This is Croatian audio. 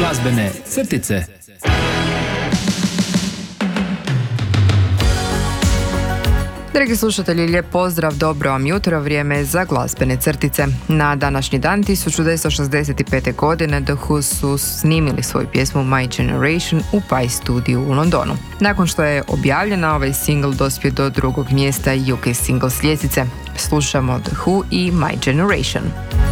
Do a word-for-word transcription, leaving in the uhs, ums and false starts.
Glazbene crtice. Dragi slušatelji, lijep pozdrav, dobro vam jutro, vrijeme je za glazbene crtice. Na današnji dan tisuću devetsto šezdeset pete. godine The Who su snimili svoju pjesmu My Generation u Pye studiju u Londonu. Nakon što je objavljena, ovaj single dospio do drugog mjesta U K Singles ljestvice. Slušamo The Who i My Generation.